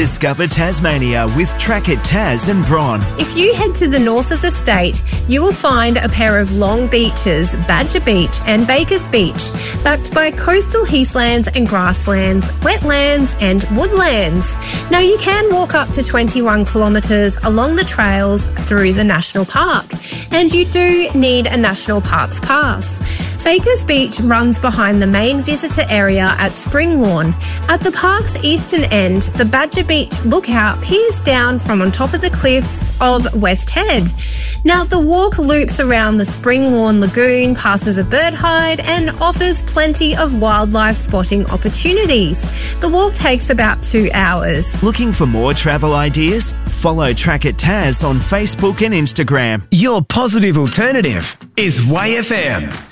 Discover Tasmania with Track It Tas and Bron. If you head to the north of the state, you will find a pair of long beaches, Badger Beach and Bakers Beach, backed by coastal heathlands and grasslands, wetlands and woodlands. Now, you can walk up to 21 kilometres along the trails through the National Park, and you do need a National Parks Pass. Bakers Beach runs behind the main visitor area at Spring Lawn. At the park's eastern end, the Badger Beach lookout peers down from on top of the cliffs of West Head. Now, the walk loops around the Spring Lawn Lagoon, passes a bird hide and offers plenty of wildlife spotting opportunities. The walk takes about 2 hours. Looking for more travel ideas? Follow Track It Tas on Facebook and Instagram. Your positive alternative is Way FM.